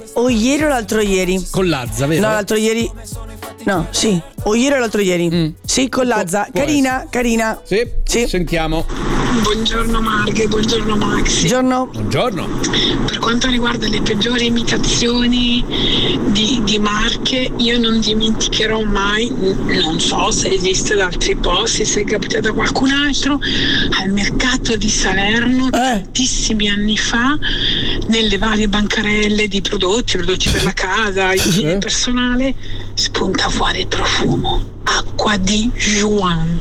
o ieri o l'altro ieri. Con Lazza, vero? No, l'altro ieri. No, sì. O ieri o l'altro ieri. Sì, con Lazza. Carina. Sì, sentiamo. Buongiorno Marghe, buongiorno Maxi. Buongiorno. Per quanto riguarda le peggiori imitazioni di marche, io non dimenticherò mai, non so se esiste da altri posti, se è capitato a qualcun altro, al mercato di Salerno tantissimi anni fa, nelle varie bancarelle di prodotti per la casa, igiene personale, spunta fuori il profumo. Acqua di Juan.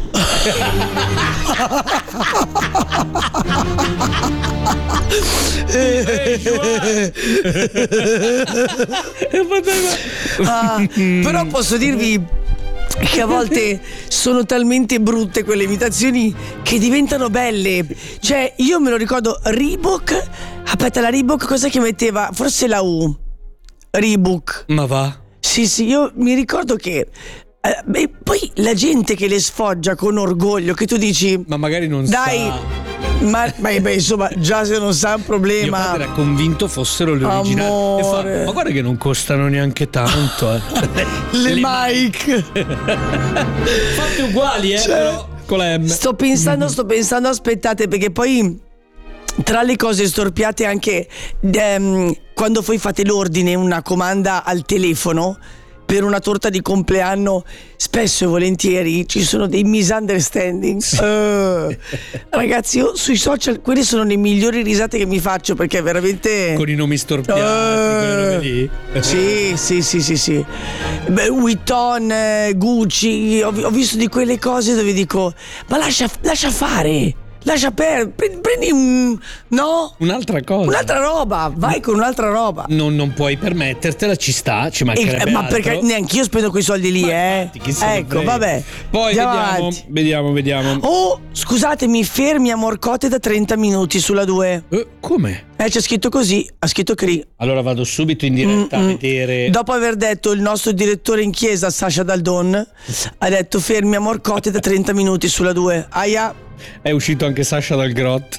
Però posso dirvi che a volte sono talmente brutte quelle imitazioni che diventano belle. Cioè, io me lo ricordo, Reebok. Aspetta, la Reebok cos'è che metteva? Forse la U. Reebok. Ma va? Sì, io mi ricordo che poi la gente che le sfoggia con orgoglio, che tu dici ma magari non dai, sa. ma insomma, già se non sa un problema. Mio padre era convinto fossero le originali. E fa, ma guarda che non costano neanche tanto, le Mike fatte uguali, però con la M. Sto pensando, aspettate, perché poi tra le cose storpiate anche quando voi fate l'ordine, una comanda al telefono per una torta di compleanno, spesso e volentieri ci sono dei misunderstanding. Ragazzi, io sui social quelle sono le migliori risate che mi faccio, perché veramente con i nomi storpiati, quelle robe lì. Sì. Beh, Vuitton, Gucci, ho visto di quelle cose dove dico ma lascia fare. Lascia perdere, prendi un'altra cosa, un'altra roba, vai con un'altra roba. Non puoi permettertela, ci sta, ci mancherebbe ma altro. perché neanch'io spendo quei soldi lì, ecco, vabbè. Poi vediamo. Oh, scusatemi, fermi a Morcote da 30 minuti sulla 2. Come? C'è scritto così, ha scritto CRI. Allora vado subito in diretta a vedere. Dopo aver detto il nostro direttore in chiesa, Sasha Daldon, ha detto fermi a Morcote da 30 minuti sulla 2. Aia. È uscito anche Sasha dal Grot.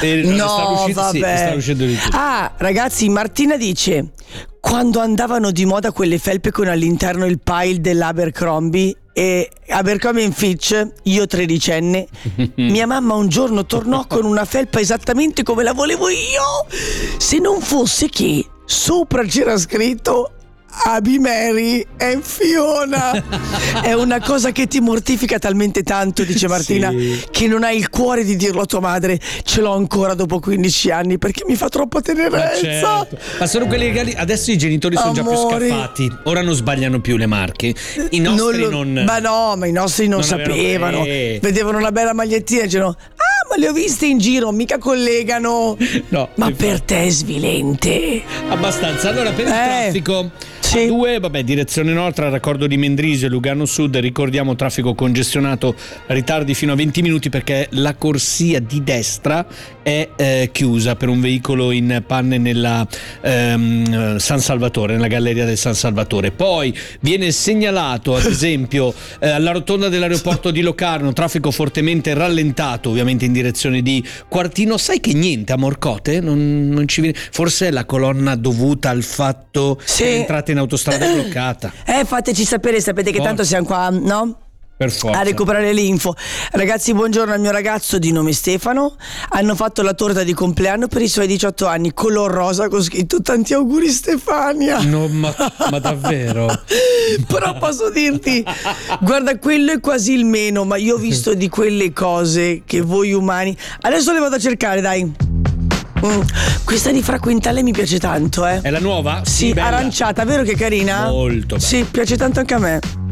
No, vabbè. Sta uscendo di tutto. Ragazzi, Martina dice: quando andavano di moda quelle felpe con all'interno il pile dell'Abercrombie e Abercrombie Fitch, io tredicenne, mia mamma un giorno tornò con una felpa esattamente come la volevo io, se non fosse che sopra c'era scritto Abi Mary e Fiona. È una cosa che ti mortifica talmente tanto, dice Martina, che non hai il cuore di dirlo a tua madre. Ce l'ho ancora dopo 15 anni perché mi fa troppa tenerezza. Certo. Ma sono quelli legali. Adesso i genitori sono già più scaffati. Ora non sbagliano più le marche. I nostri ma i nostri non sapevano. Vedevano una bella magliettina e dicevano: ma le ho viste in giro, mica collegano. No, ma per te è svilente. Abbastanza. Allora, per il traffico, sì. 2, direzione nord tra raccordo di Mendrisio e Lugano Sud, ricordiamo traffico congestionato, ritardi fino a 20 minuti perché la corsia di destra è chiusa per un veicolo in panne nella San Salvatore, nella galleria del San Salvatore. Poi viene segnalato ad esempio alla rotonda dell'aeroporto di Locarno traffico fortemente rallentato, ovviamente in direzione di Quartino. Sai che niente a Morcote? Non ci viene. Forse è la colonna dovuta al fatto che è entrata in autostrada bloccata. Fateci sapere, sapete che tanto siamo qua, no? Per forza. A recuperare l'info. Ragazzi, buongiorno al mio ragazzo di nome Stefano. Hanno fatto la torta di compleanno per i suoi 18 anni, color rosa con scritto tanti auguri Stefania. No, ma davvero? Però posso dirti, guarda, quello è quasi il meno, ma io ho visto di quelle cose che voi umani. Adesso le vado a cercare, dai. Questa di Fra Quintale mi piace tanto, È la nuova? Sì, bella. aranciata, vero che è carina? Molto bella. Sì, piace tanto anche a me.